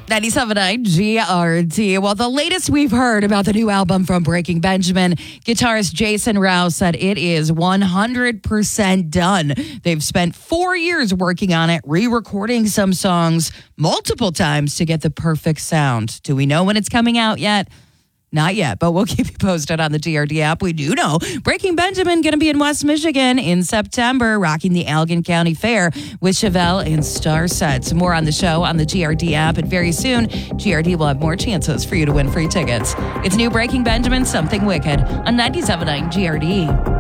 97.9 GRT. Well, the latest we've heard about the new album from Breaking Benjamin, guitarist Jason Rouse said it is 100% done. They've spent 4 years working on it, re-recording some songs multiple times to get the perfect sound. Do we know when it's coming out yet? Not yet, but we'll keep you posted on the GRD app. We do know Breaking Benjamin going to be in West Michigan in September, rocking the Allegan County Fair with Chevelle and Starset. More on the show on the GRD app, and very soon, GRD will have more chances for you to win free tickets. It's new Breaking Benjamin, Something Wicked on 97.9 GRD.